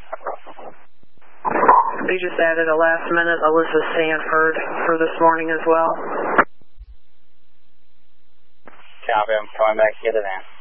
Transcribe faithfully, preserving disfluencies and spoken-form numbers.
We just added a last minute Elizabeth Sanford for this morning as well. Copy, I'm coming back to get it in.